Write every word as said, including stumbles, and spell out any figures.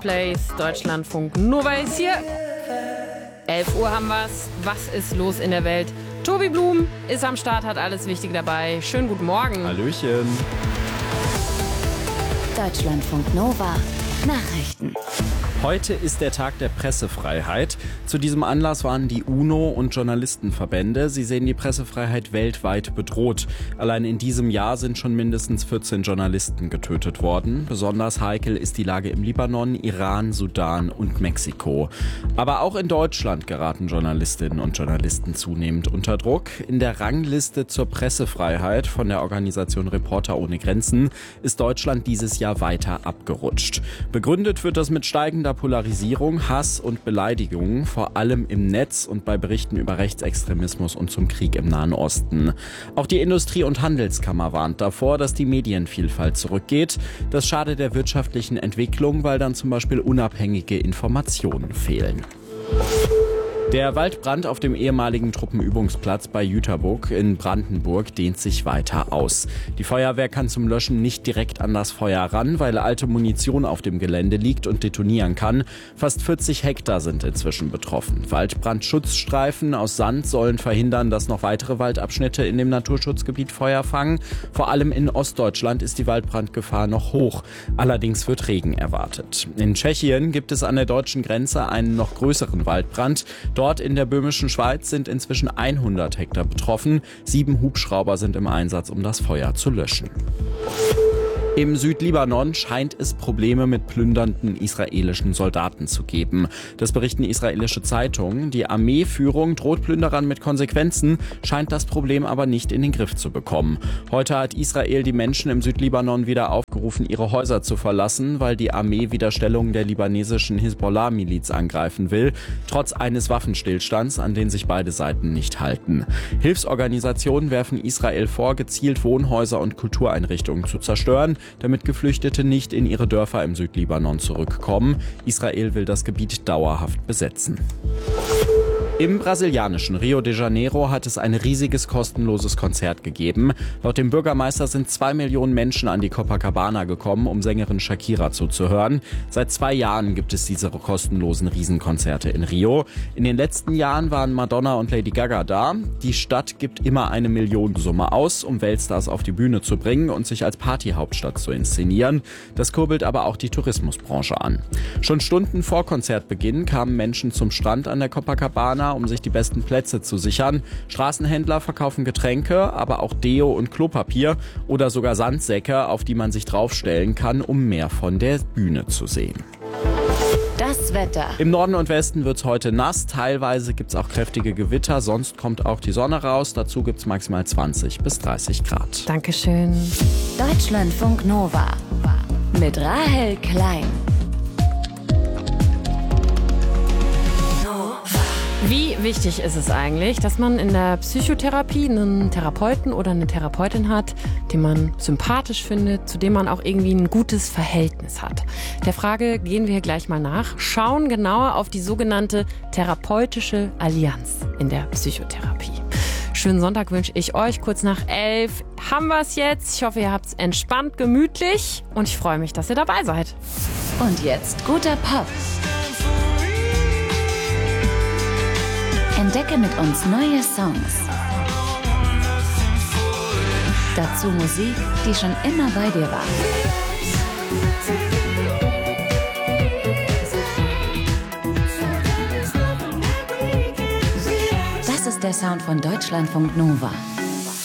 Place. Deutschlandfunk Nova ist hier. elf Uhr haben wir's. Was ist los in der Welt? Tobi Blum ist am Start, hat alles Wichtige dabei. Schönen guten Morgen. Hallöchen. Deutschlandfunk Nova. Nachrichten. Heute ist der Tag der Pressefreiheit. Zu diesem Anlass waren die UNO und Journalistenverbände. Sie sehen die Pressefreiheit weltweit bedroht. Allein in diesem Jahr sind schon mindestens vierzehn Journalisten getötet worden. Besonders heikel ist die Lage im Libanon, Iran, Sudan und Mexiko. Aber auch in Deutschland geraten Journalistinnen und Journalisten zunehmend unter Druck. In der Rangliste zur Pressefreiheit von der Organisation Reporter ohne Grenzen ist Deutschland dieses Jahr weiter abgerutscht. Begründet wird das mit steigender Polarisierung, Hass und Beleidigungen, vor allem im Netz und bei Berichten über Rechtsextremismus und zum Krieg im Nahen Osten. Auch die Industrie- und Handelskammer warnt davor, dass die Medienvielfalt zurückgeht. Das schadet der wirtschaftlichen Entwicklung, weil dann zum Beispiel unabhängige Informationen fehlen. Der Waldbrand auf dem ehemaligen Truppenübungsplatz bei Jüterbock in Brandenburg dehnt sich weiter aus. Die Feuerwehr kann zum Löschen nicht direkt an das Feuer ran, weil alte Munition auf dem Gelände liegt und detonieren kann. Fast vierzig Hektar sind inzwischen betroffen. Waldbrandschutzstreifen aus Sand sollen verhindern, dass noch weitere Waldabschnitte in dem Naturschutzgebiet Feuer fangen. Vor allem in Ostdeutschland ist die Waldbrandgefahr noch hoch. Allerdings wird Regen erwartet. In Tschechien gibt es an der deutschen Grenze einen noch größeren Waldbrand. Dort in der böhmischen Schweiz sind inzwischen hundert Hektar betroffen. Sieben Hubschrauber sind im Einsatz, um das Feuer zu löschen. Im Südlibanon scheint es Probleme mit plündernden israelischen Soldaten zu geben. Das berichten israelische Zeitungen. Die Armeeführung droht Plünderern mit Konsequenzen, scheint das Problem aber nicht in den Griff zu bekommen. Heute hat Israel die Menschen im Südlibanon wieder aufgerufen, ihre Häuser zu verlassen, weil die Armee wieder Stellungen der libanesischen Hisbollah-Miliz angreifen will, trotz eines Waffenstillstands, an den sich beide Seiten nicht halten. Hilfsorganisationen werfen Israel vor, gezielt Wohnhäuser und Kultureinrichtungen zu zerstören, damit Geflüchtete nicht in ihre Dörfer im Südlibanon zurückkommen. Israel will das Gebiet dauerhaft besetzen. Im brasilianischen Rio de Janeiro hat es ein riesiges kostenloses Konzert gegeben. Laut dem Bürgermeister sind zwei Millionen Menschen an die Copacabana gekommen, um Sängerin Shakira zuzuhören. Seit zwei Jahren gibt es diese kostenlosen Riesenkonzerte in Rio. In den letzten Jahren waren Madonna und Lady Gaga da. Die Stadt gibt immer eine Millionensumme aus, um Weltstars auf die Bühne zu bringen und sich als Partyhauptstadt zu inszenieren. Das kurbelt aber auch die Tourismusbranche an. Schon Stunden vor Konzertbeginn kamen Menschen zum Strand an der Copacabana, um sich die besten Plätze zu sichern. Straßenhändler verkaufen Getränke, aber auch Deo und Klopapier oder sogar Sandsäcke, auf die man sich draufstellen kann, um mehr von der Bühne zu sehen. Das Wetter. Im Norden und Westen wird es heute nass. Teilweise gibt es auch kräftige Gewitter. Sonst kommt auch die Sonne raus. Dazu gibt es maximal zwanzig bis dreißig Grad. Dankeschön. Deutschlandfunk Nova. Mit Rahel Klein. Wie wichtig ist es eigentlich, dass man in der Psychotherapie einen Therapeuten oder eine Therapeutin hat, den man sympathisch findet, zu dem man auch irgendwie ein gutes Verhältnis hat? Der Frage gehen wir gleich mal nach, schauen genauer auf die sogenannte therapeutische Allianz in der Psychotherapie. Schönen Sonntag wünsche ich euch. Kurz nach elf haben wir es jetzt. Ich hoffe, ihr habt es entspannt, gemütlich und ich freue mich, dass ihr dabei seid. Und jetzt guter Pop. Entdecke mit uns neue Songs. Dazu Musik, die schon immer bei dir war. Das ist der Sound von Deutschlandfunk Nova.